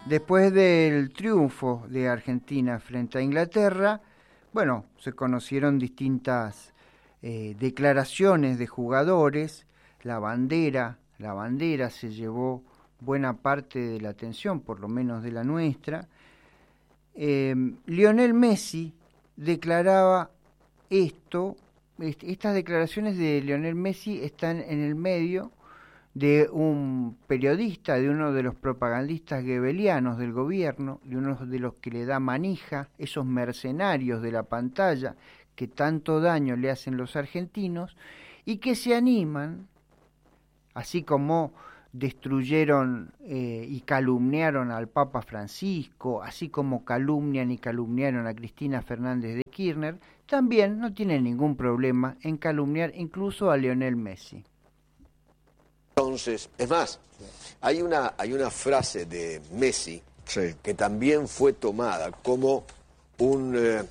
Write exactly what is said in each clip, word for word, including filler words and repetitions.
Después del triunfo de Argentina frente a Inglaterra, bueno, se conocieron distintas eh, declaraciones de jugadores, la bandera, la bandera se llevó buena parte de la atención, por lo menos de la nuestra. Eh, Lionel Messi declaraba esto, est- estas declaraciones de Lionel Messi están en el medio de un periodista, de uno de los propagandistas goebbelianos del gobierno, de uno de los que le da manija, esos mercenarios de la pantalla que tanto daño le hacen los argentinos, y que se animan, así como destruyeron eh, y calumniaron al Papa Francisco, así como calumnian y calumniaron a Cristina Fernández de Kirchner, también no tienen ningún problema en calumniar incluso a Lionel Messi. Entonces, es más, hay una, hay una frase de Messi sí. que también fue tomada como un... Eh,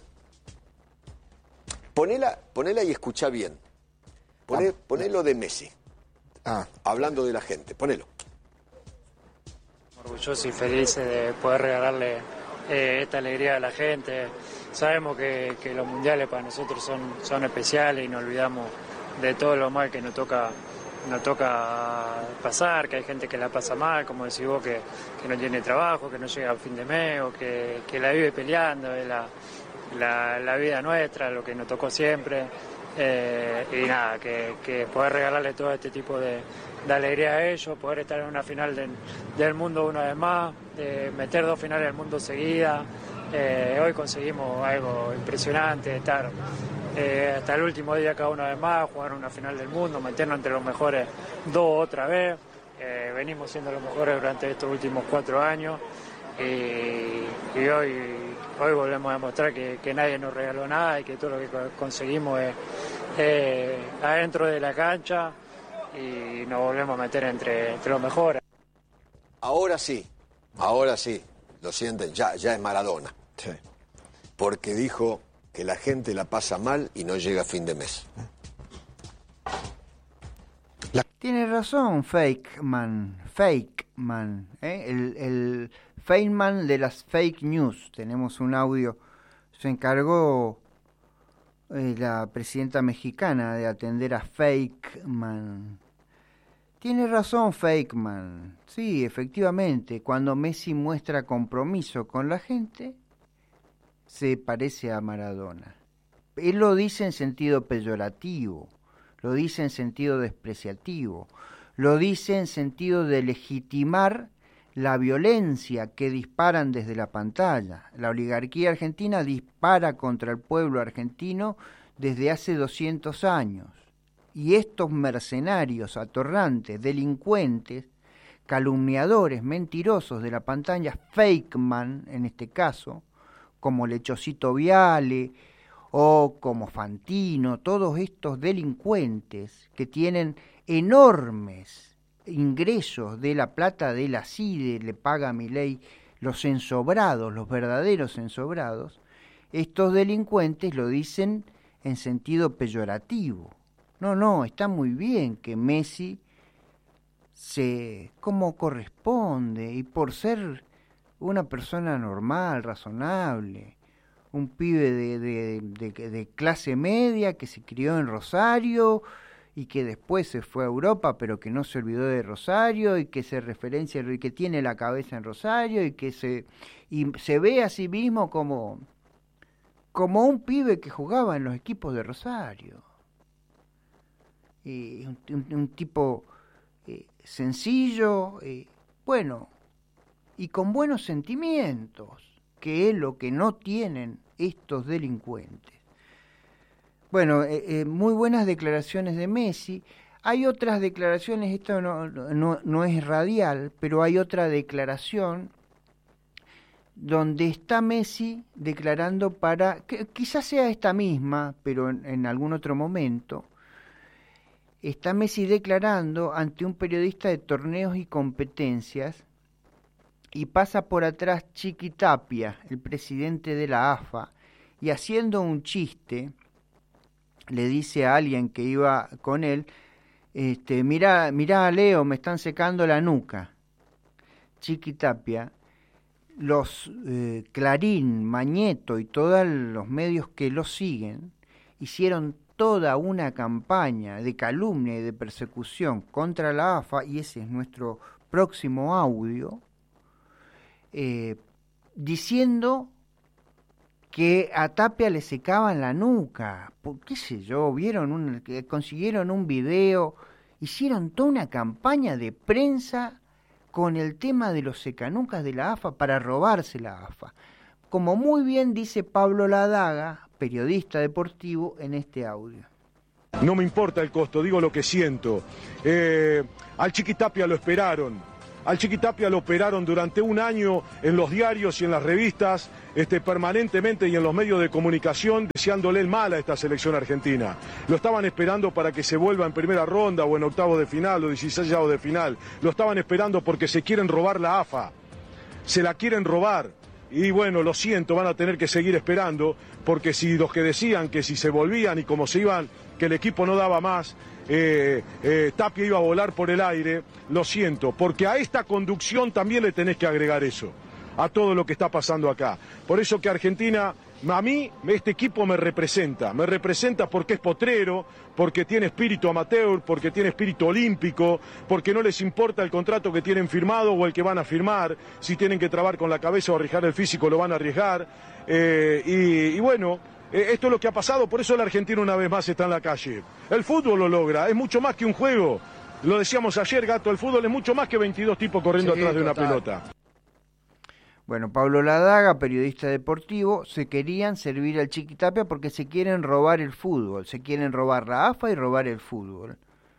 ponela, ponela y escucha bien. Poné, ah, ponelo de Messi. Ah. Hablando de la gente, ponelo. Orgulloso y feliz de poder regalarle eh, esta alegría a la gente. Sabemos que, que los mundiales para nosotros son, son especiales y no olvidamos de todo lo mal que nos toca nos toca pasar, que hay gente que la pasa mal, como decís vos, que, que no tiene trabajo, que no llega al fin de mes o que, que la vive peleando, es la, la, la vida nuestra, lo que nos tocó siempre. Eh, y nada, que, que poder regalarle todo este tipo de, de alegría a ellos, poder estar en una final de, del mundo una vez más, eh, meter dos finales del mundo seguidas. Eh, hoy conseguimos algo impresionante, estar eh, hasta el último día cada una vez más, jugar una final del mundo, meternos entre los mejores dos otra vez. Eh, venimos siendo los mejores durante estos últimos cuatro años y, y hoy, hoy volvemos a demostrar que, que nadie nos regaló nada y que todo lo que conseguimos es eh, adentro de la cancha y nos volvemos a meter entre, entre los mejores. Ahora sí, ahora sí, lo sienten, ya, ya es Maradona. Sí. Porque dijo que la gente la pasa mal y no llega a fin de mes. La... Tiene razón, Fakeman, Fakeman, ¿eh? el, el Feynman de las fake news. Tenemos un audio, se encargó eh, la presidenta mexicana de atender a Fakeman. Tiene razón Fakeman, sí, efectivamente, cuando Messi muestra compromiso con la gente, se parece a Maradona. Él lo dice en sentido peyorativo, lo dice en sentido despreciativo, lo dice en sentido de legitimar la violencia que disparan desde la pantalla. La oligarquía argentina dispara contra el pueblo argentino desde hace doscientos años. Y estos mercenarios, atorrantes, delincuentes, calumniadores, mentirosos de la pantalla, Fakeman en este caso, como Lechocito Viale o como Fantino, todos estos delincuentes que tienen enormes ingresos de la plata de la CIDE, le paga a Milei los ensobrados, los verdaderos ensobrados, estos delincuentes lo dicen en sentido peyorativo. No, no, está muy bien que Messi se, como corresponde, y por ser una persona normal, razonable, un pibe de, de, de, de clase media que se crió en Rosario y que después se fue a Europa, pero que no se olvidó de Rosario y que se referencia y que tiene la cabeza en Rosario y que se, y se ve a sí mismo como, como un pibe que jugaba en los equipos de Rosario. Eh, un, un, un tipo eh, sencillo, eh, bueno, y con buenos sentimientos, que es lo que no tienen estos delincuentes. Bueno, eh, eh, muy buenas declaraciones de Messi. Hay otras declaraciones, esto no, no, no es radial, pero hay otra declaración donde está Messi declarando para, que quizás sea esta misma, pero en, en algún otro momento, está Messi declarando ante un periodista de torneos y competencias y pasa por atrás Chiqui Tapia, el presidente de la A F A, y haciendo un chiste, le dice a alguien que iba con él, este, mirá, mirá Leo, me están secando la nuca. Chiqui Tapia los eh, Clarín, Mañeto y todos los medios que lo siguen hicieron toda una campaña de calumnia y de persecución contra la A F A, y ese es nuestro próximo audio, eh, diciendo que a Tapia le secaban la nuca, por, qué sé yo, vieron un, que consiguieron un video, hicieron toda una campaña de prensa con el tema de los secanucas de la A F A para robarse la A F A. Como muy bien dice Pablo Ladaga, periodista deportivo, en este audio. No me importa el costo, digo lo que siento. Eh, al Chiqui Tapia lo esperaron. Al Chiqui Tapia lo operaron durante un año en los diarios y en las revistas, este, permanentemente, y en los medios de comunicación, deseándole el mal a esta selección argentina. Lo estaban esperando para que se vuelva en primera ronda o en octavos de final o dieciseisavos de final. Lo estaban esperando porque se quieren robar la A F A. Se la quieren robar. Y bueno, lo siento, van a tener que seguir esperando, porque si los que decían que si se volvían y como se iban, que el equipo no daba más, eh, eh, Tapia iba a volar por el aire, lo siento, porque a esta conducción también le tenés que agregar eso, a todo lo que está pasando acá. Por eso que Argentina, a mí, este equipo me representa, me representa porque es potrero, porque tiene espíritu amateur, porque tiene espíritu olímpico, porque no les importa el contrato que tienen firmado o el que van a firmar, si tienen que trabar con la cabeza o arriesgar el físico lo van a arriesgar, eh, y, y bueno, eh, esto es lo que ha pasado, por eso la Argentina una vez más está en la calle. El fútbol lo logra, es mucho más que un juego, lo decíamos ayer, Gato, el fútbol es mucho más que veintidós tipos corriendo sí, atrás de una total. pelota. Bueno, Pablo Ladaga, periodista deportivo, se querían servir al Chiqui Tapia porque se quieren robar el fútbol, se quieren robar la A F A y robar el fútbol.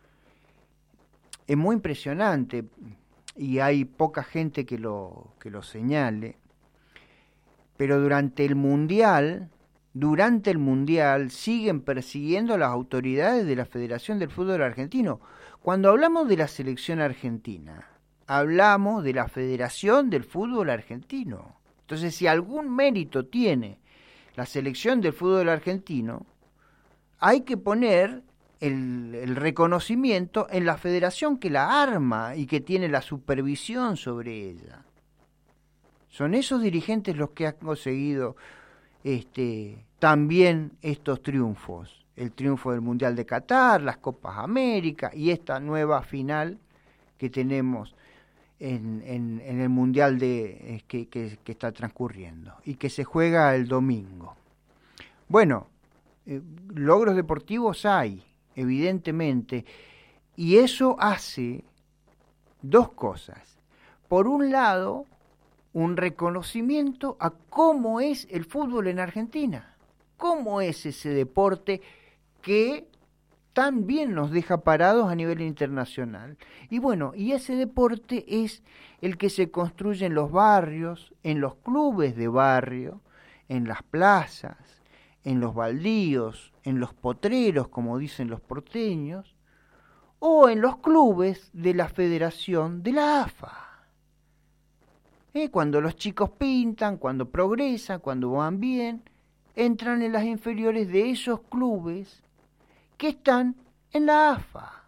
Es muy impresionante y hay poca gente que lo, que lo señale, pero durante el Mundial, durante el Mundial siguen persiguiendo a las autoridades de la Federación del Fútbol Argentino. Cuando hablamos de la selección argentina, hablamos de la Federación del Fútbol Argentino. Entonces, si algún mérito tiene la selección del fútbol argentino, hay que poner el, el reconocimiento en la federación que la arma y que tiene la supervisión sobre ella. Son esos dirigentes los que han conseguido este, también estos triunfos. El triunfo del Mundial de Qatar, las Copas América y esta nueva final que tenemos En, en, en el Mundial de, eh, que, que, que está transcurriendo y que se juega el domingo. Bueno, eh, logros deportivos hay, evidentemente, y eso hace dos cosas. Por un lado, un reconocimiento a cómo es el fútbol en Argentina, cómo es ese deporte que también nos deja parados a nivel internacional. Y bueno, y ese deporte es el que se construye en los barrios, en los clubes de barrio, en las plazas, en los baldíos, en los potreros, como dicen los porteños, o en los clubes de la Federación de la A F A. ¿Eh? Cuando los chicos pintan, cuando progresan, cuando van bien, entran en las inferiores de esos clubes que están en la A F A.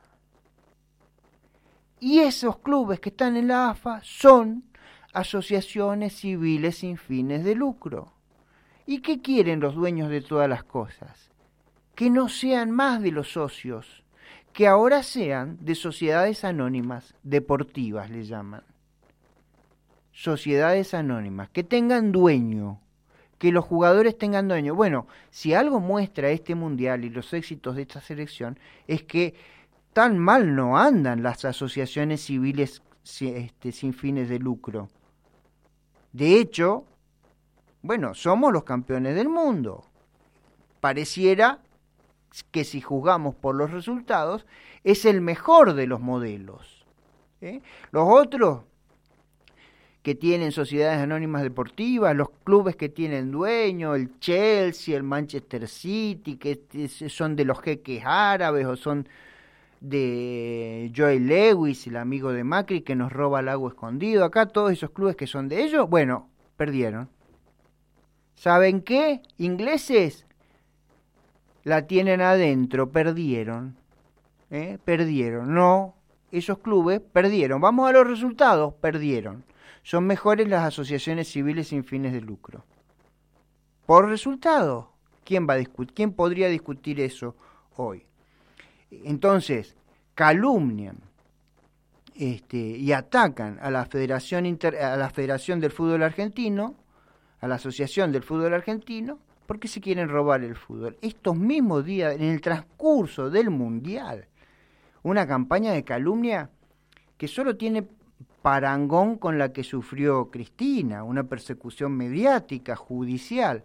Y esos clubes que están en la A F A son asociaciones civiles sin fines de lucro. ¿Y qué quieren los dueños de todas las cosas? Que no sean más de los socios, que ahora sean de sociedades anónimas, deportivas le llaman. Sociedades anónimas, que tengan dueño, que los jugadores tengan dueño. Bueno, si algo muestra este Mundial y los éxitos de esta selección, es que tan mal no andan las asociaciones civiles este, sin fines de lucro. De hecho, bueno, somos los campeones del mundo. Pareciera que si juzgamos por los resultados, es el mejor de los modelos. ¿Eh? Los otros que tienen sociedades anónimas deportivas, los clubes que tienen dueño, el Chelsea, el Manchester City, que son de los jeques árabes o son de Joe Lewis, el amigo de Macri que nos roba el agua escondido. Acá todos esos clubes que son de ellos, bueno, perdieron. ¿Saben qué? Ingleses la tienen adentro, perdieron. ¿Eh? Perdieron. No, esos clubes perdieron. Vamos a los resultados, perdieron. son mejores las asociaciones civiles sin fines de lucro. Por resultado, ¿quién va a discutir? ¿Quién podría discutir eso hoy? Entonces, calumnian este, y atacan a la Federación Inter, a la Federación del Fútbol Argentino, a la Asociación del Fútbol Argentino, porque se quieren robar el fútbol. Estos mismos días, en el transcurso del Mundial, una campaña de calumnia que solo tiene parangón con la que sufrió Cristina, una persecución mediática, judicial.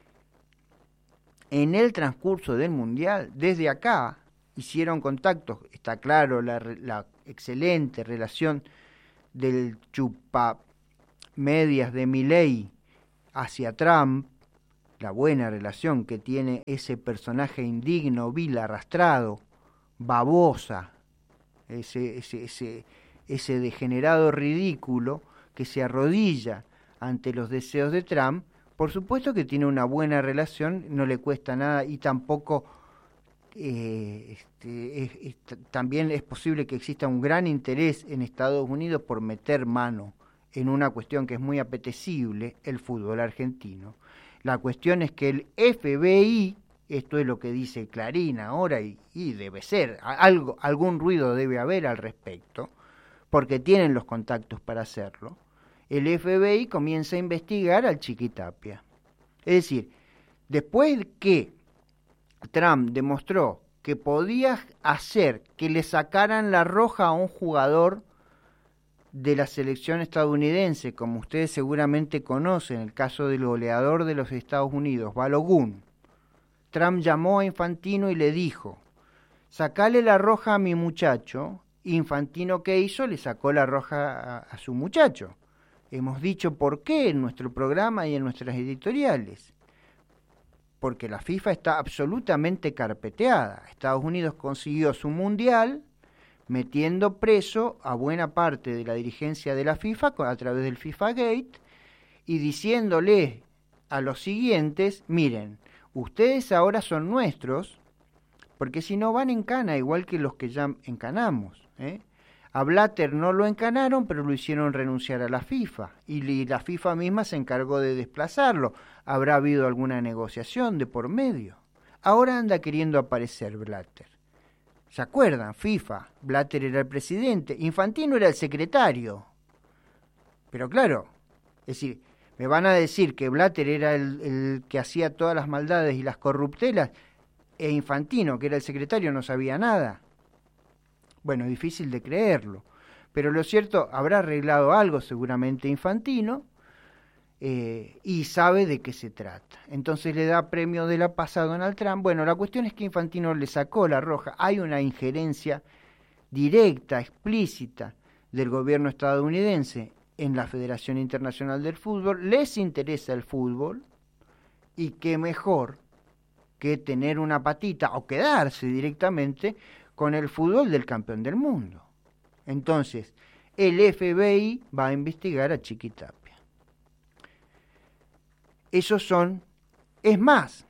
En el transcurso del Mundial, desde acá, hicieron contactos, está claro la, la excelente relación del chupamedias de Milei hacia Trump, la buena relación que tiene ese personaje indigno, vil, arrastrado, babosa, ese, ese, ese, ese degenerado ridículo que se arrodilla ante los deseos de Trump. Por supuesto que tiene una buena relación, no le cuesta nada y tampoco eh, este, es, es, también es posible que exista un gran interés en Estados Unidos por meter mano en una cuestión que es muy apetecible, el fútbol argentino. La cuestión es que el F B I, esto es lo que dice Clarín ahora y, y debe ser, algo, algún ruido debe haber al respecto, porque tienen los contactos para hacerlo, el F B I comienza a investigar al Chiquitapia. Es decir, después que Trump demostró que podía hacer que le sacaran la roja a un jugador de la selección estadounidense, como ustedes seguramente conocen, el caso del goleador de los Estados Unidos, Balogun, Trump llamó a Infantino y le dijo, sacale la roja a mi muchacho. Infantino, ¿qué hizo? Le sacó la roja a, a su muchacho. Hemos dicho por qué en nuestro programa y en nuestras editoriales. Porque la FIFA está absolutamente carpeteada. Estados Unidos consiguió su mundial metiendo preso a buena parte de la dirigencia de la FIFA a través del FIFA Gate y diciéndole a los siguientes, miren, ustedes ahora son nuestros, porque si no van en cana, igual que los que ya encanamos, ¿eh? A Blatter no lo encanaron, pero lo hicieron renunciar a la FIFA, y la FIFA misma se encargó de desplazarlo. Habrá habido alguna negociación de por medio. Ahora anda queriendo aparecer Blatter. ¿Se acuerdan? FIFA, Blatter era el presidente, Infantino era el secretario. Pero claro, es decir, me van a decir que Blatter era el, el que hacía todas las maldades y las corruptelas, e Infantino, que era el secretario, no sabía nada. Bueno, es difícil de creerlo. Pero lo cierto, habrá arreglado algo seguramente Infantino, eh, y sabe de qué se trata. Entonces le da premio de la paz a Donald Trump. Bueno, la cuestión es que Infantino le sacó la roja. Hay una injerencia directa, explícita del gobierno estadounidense en la Federación Internacional del Fútbol. Les interesa el fútbol y qué mejor que tener una patita o quedarse directamente con el fútbol del campeón del mundo. Entonces, el F B I va a investigar a Chiquitapia. Esos son, es más,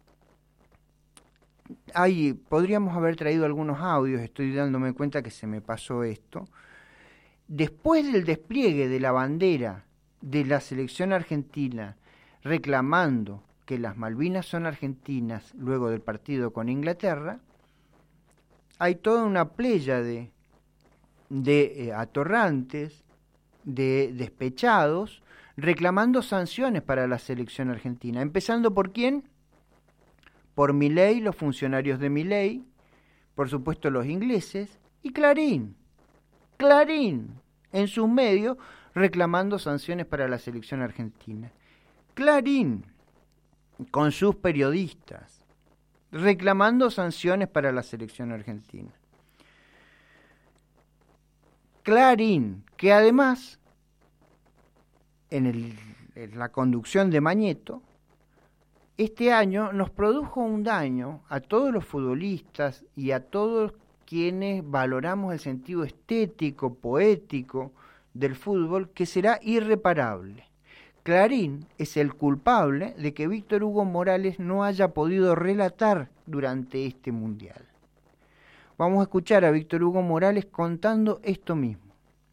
hay, podríamos haber traído algunos audios, estoy dándome cuenta que se me pasó esto. Después del despliegue de la bandera de la selección argentina reclamando que las Malvinas son argentinas luego del partido con Inglaterra, hay toda una playa de, de eh, atorrantes, de despechados, reclamando sanciones para la selección argentina. Empezando por quién? Por Milei, los funcionarios de Milei, por supuesto los ingleses, y Clarín. Clarín, en sus medios, reclamando sanciones para la selección argentina. Clarín, con sus periodistas, reclamando sanciones para la selección argentina. Clarín, que además, en, el, en la conducción de Mañeto, este año nos produjo un daño a todos los futbolistas y a todos quienes valoramos el sentido estético, poético del fútbol, que será irreparable. Clarín es el culpable de que Víctor Hugo Morales no haya podido relatar durante este Mundial. Vamos a escuchar a Víctor Hugo Morales contando esto mismo.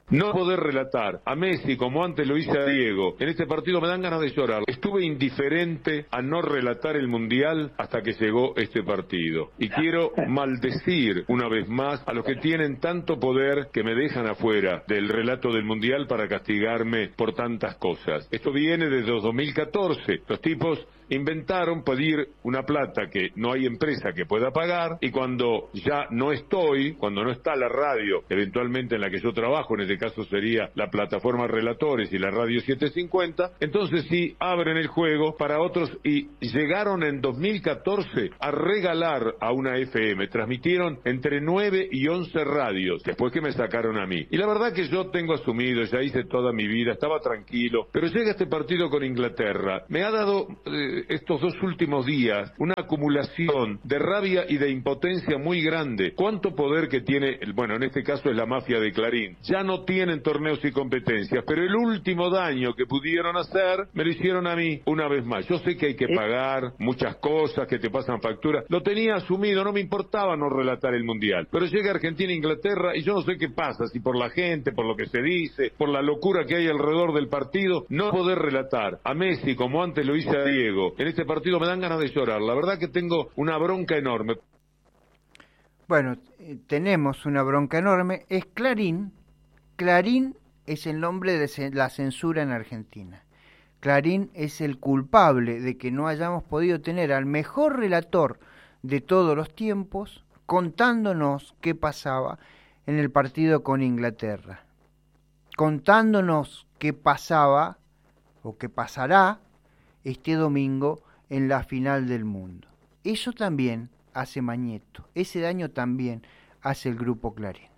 No poder relatar a Messi como antes lo hice a Diego, en este partido me dan ganas de llorar. Estuve indiferente a no relatar el Mundial hasta que llegó este partido. Y quiero maldecir una vez más a los que tienen tanto poder que me dejan afuera del relato del Mundial para castigarme por tantas cosas. Esto viene desde dos mil catorce. Los tipos inventaron pedir una plata que no hay empresa que pueda pagar, y cuando ya no estoy, cuando no está la radio, eventualmente en la que yo trabajo, en este caso sería la plataforma Relatores y la radio setecientos cincuenta, entonces sí abren el juego para otros, y llegaron en dos mil catorce a regalar a una F M, transmitieron entre nueve y once radios, después que me sacaron a mí. Y la verdad que yo tengo asumido, ya hice toda mi vida, estaba tranquilo, pero llega este partido con Inglaterra, me ha dado... Eh, estos dos últimos días una acumulación de rabia y de impotencia muy grande. ¿Cuánto poder que tiene, bueno, en este caso es la mafia de Clarín? Ya no tienen torneos y competencias, pero el último daño que pudieron hacer me lo hicieron a mí una vez más. Yo sé que hay que pagar muchas cosas, que te pasan facturas, lo tenía asumido, no me importaba no relatar el Mundial, pero llega Argentina e Inglaterra y yo no sé qué pasa, si por la gente, por lo que se dice, por la locura que hay alrededor del partido, no poder relatar a Messi como antes lo hice a Diego. En este partido me dan ganas de llorar. La verdad que tengo una bronca enorme. Bueno, tenemos una bronca enorme. Es Clarín. Clarín es el nombre de la censura en Argentina. Clarín es el culpable de que no hayamos podido tener al mejor relator de todos los tiempos contándonos qué pasaba en el partido con Inglaterra. Contándonos qué pasaba o qué pasará este domingo en la final del mundo. Eso también hace Mañeto, ese daño también hace el Grupo Clarín.